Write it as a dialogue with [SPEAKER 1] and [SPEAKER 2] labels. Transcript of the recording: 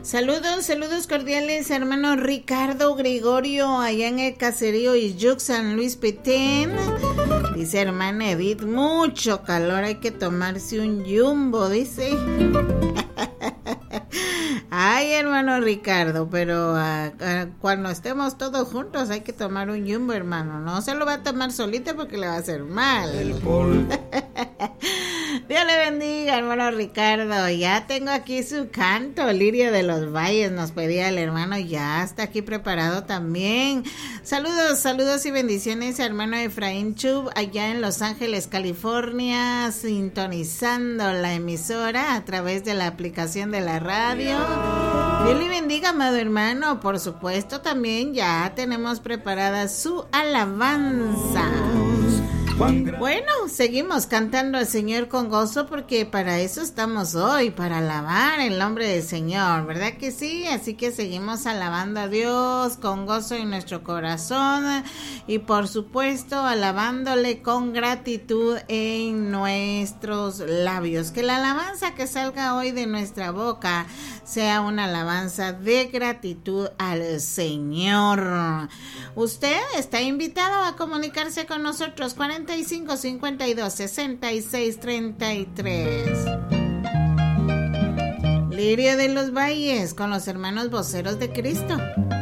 [SPEAKER 1] Saludos cordiales, hermano Ricardo Gregorio, allá en el caserío Iyuc, San Luis Petén. Dice hermana Edith, mucho calor, hay que tomarse un jumbo, dice. Ay, hermano Ricardo, pero cuando estemos todos juntos hay que tomar un jumbo, hermano. No se lo va a tomar solito porque le va a hacer mal. Dios le bendiga, hermano Ricardo. Ya tengo aquí su canto, Lirio de los Valles, nos pedía el hermano, ya está aquí preparado también. Saludos y bendiciones, hermano Efraín Chub, allá en Los Ángeles, California, sintonizando la emisora a través de la aplicación de la radio. Dios le bendiga, amado hermano. Por supuesto, también ya tenemos preparada su alabanza. Bueno, seguimos cantando al Señor con gozo porque para eso estamos hoy, para alabar el nombre del Señor, ¿verdad que sí? Así que seguimos alabando a Dios con gozo en nuestro corazón y por supuesto alabándole con gratitud en nuestros labios. Que la alabanza que salga hoy de nuestra boca sea una alabanza de gratitud al Señor. Usted está invitado a comunicarse con nosotros 45 52 66 33. Lirio de los Valles con los hermanos voceros de Cristo.